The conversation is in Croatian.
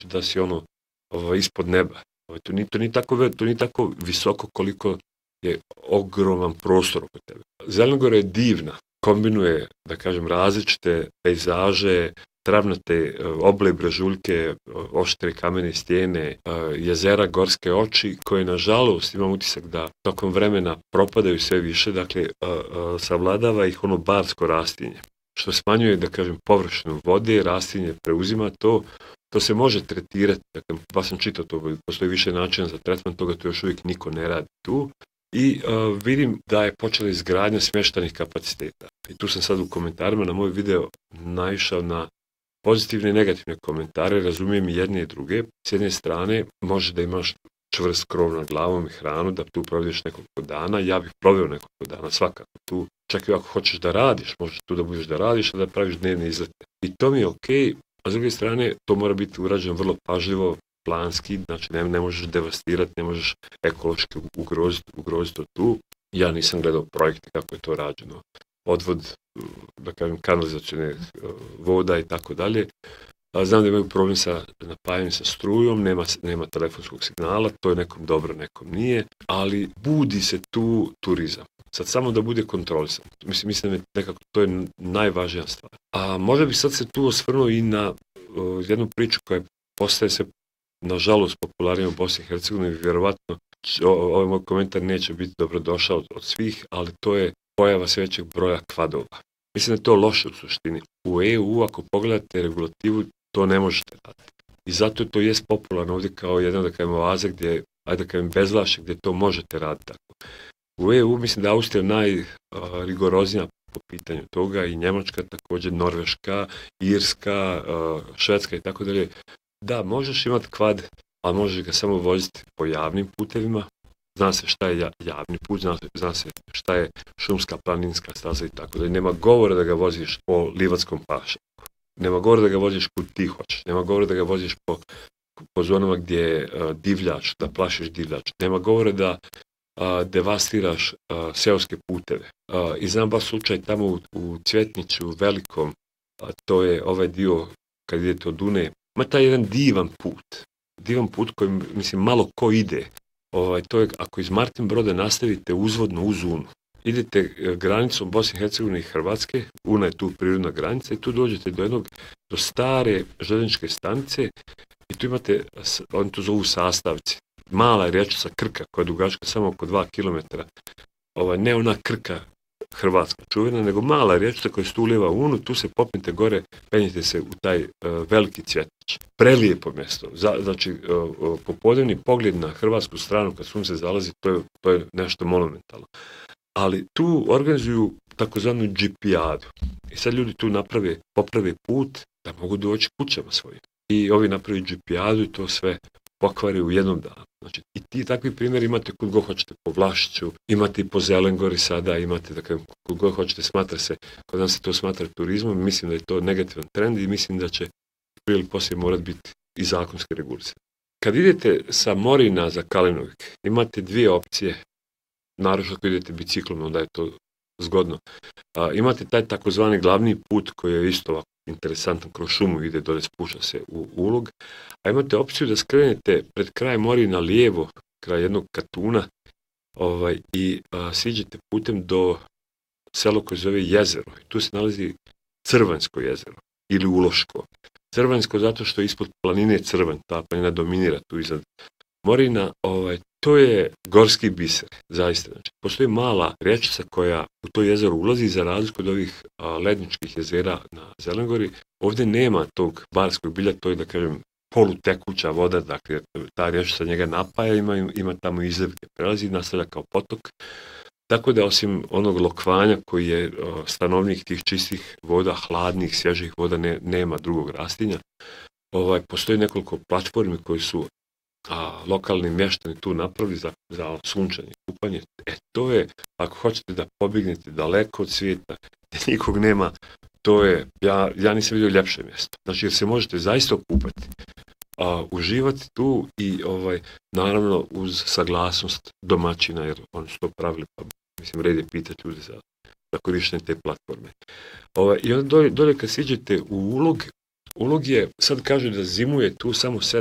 da si ispod neba. To nije tako visoko koliko je ogroman prostor oko tebe. Zelena je divna, kombinuje, da kažem, različite pejzaže, travnate obale, brežuljke, oštre kamene stijene, jezera, gorske oči, koje nažalost imam utisak da tokom vremena propadaju sve više, dakle savladava ih barsko rastinje, što smanjuje, da kažem, površinu vode, rastinje preuzima to se može tretirati, dakle, pa sam čitao to, postoji više načina za tretman toga, to još uvijek niko ne radi tu. I vidim da je počela izgradnja smještajnih kapaciteta. I tu sam sad u komentarima na moj video naišao na pozitivne i negativne komentare, razumijem i jedne i druge. S jedne strane, može da imaš čvrst krov nad glavom i hranu, da tu provedeš nekoliko dana. Ja bih proveo nekoliko dana, svakako tu. Čak i ako hoćeš da radiš, možeš tu da budeš da radiš, a da praviš dnevne izlete. I to mi je okej, a s druge strane, to mora biti urađeno vrlo pažljivo, planski, znači ne možeš devastirati, ne možeš ekološki ugroziti to tu. Ja nisam gledao projekte kako je to rađeno. Odvod, da kažem, kanalizacijone voda i tako dalje. Znam da imaju problem sa napajanjem sa strujom, nema telefonskog signala, to je nekom dobro, nekom nije, ali budi se tu turizam. Sad samo da bude kontrolisan. Mislim da je nekako to je najvažnija stvar. A možda bi sad se tu osvrnuo i na jednu priču koja postaje se nažalost popularnije u Bosni i Hercegovini, vjerovatno ovaj moj komentar neće biti dobrodošao od svih, ali to je pojava sve većeg broja kvadova. Mislim da je to loše u suštini. U EU, ako pogledate regulativu, to ne možete raditi. I zato to jest popularno ovdje kao jedan, da kažem, oaza gdje, ajde da kažem, bezvlašće, gdje to možete raditi tako. U EU mislim da je Austrija najrigoroznija po pitanju toga, i Njemačka također, Norveška, Irska, Švedska i tako dalje. Da, možeš imati kvad, ali možeš ga samo voziti po javnim putevima. Zna se šta je javni put, zna se šta je šumska, planinska staza i tako dalje. Nema govora da ga voziš po Livatskom pašnjaku. Nema govora da ga voziš kud ti hoćeš. Nema govora da ga voziš po zonama gdje je divljač, da plašiš divljač. Nema govora da devastiraš seoske puteve. I znam baš slučaj tamo u Cvjetniću velikom, to je ovaj dio kad idete od Dune, ima taj jedan divan put koji, mislim, malo ko ide. To je, ako iz Martin Broda nastavite uzvodno uz Unu, idete granicom Bosne i Hercegovine i Hrvatske, Una je tu prirodna granica, i tu dođete do stare željezničke stanice i tu imate, oni to zovu sastavci, mala rječica Krka koja je dugačka samo oko 2 km, ne ona Krka hrvatska čuvena, nego mala rječica koja se tu ulijeva u Unu, tu se popnite gore, penjete se u taj veliki Cvjetnić. Prelijepo mjesto. Znači, popodnevni pogled na hrvatsku stranu kad sunce zalazi, to je nešto monumentalno. Ali tu organizuju takozvanu džipijadu. I sad ljudi tu poprave put da mogu doći kućama svojim. I ovi napravi džipijadu i to sve pokvari u jednom danu. Znači, i ti takvi primjeri imate kud god hoćete po Vlašiću, imate i po Zelengori sada, imate, da kažem, kud god hoćete, smatra se, kod nas se to smatra turizmom, mislim da je to negativan trend i mislim da će prije ili poslije morati biti i zakonske regulacije. Kad idete sa Morina za Kalinovik, imate dvije opcije, naročito ako idete biciklom, onda je to zgodno. Imate taj takozvani glavni put koji je isto ovako interesantan, kroz šumu ide dole, spušta se u ulog, a imate opciju da skrenete pred kraj Morina lijevo, kraj jednog katuna, i siđete putem do selo koje zove Jezero. Tu se nalazi Crvanjsko jezero ili Uloško. Crvanjsko zato što ispod planine Crvanj, ta planina dominira tu iznad Morina, to je gorski biser, zaista. Znači, postoji mala rječica koja u to jezero ulazi, za razliku od ovih ledničkih jezera na Zelengori. Ovdje nema tog barskog bilja, to je, da kažem, polutekuća voda, dakle, ta rječica njega napaja, ima tamo izliv gdje prelazi, nastavlja kao potok. Tako da, osim onog lokvanja koji je stanovnik tih čistih voda, hladnih, svježih voda, nema drugog rastinja. Postoji nekoliko platformi koji su lokalni mještani tu napravili za sunčanje, kupanje. To je, ako hoćete da pobjegnete daleko od svijeta, gdje nikog nema, to je, ja nisam vidio ljepše mjesto. Znači, jer se možete zaista okupati, uživati tu i naravno uz saglasnost domaćina, jer oni su to pravili, pa mislim, red je pitati ljudi za korištenje te platforme. I onda dolje kad siđete u ulog, Ulog je, sad kaže da zimuje tu samo 7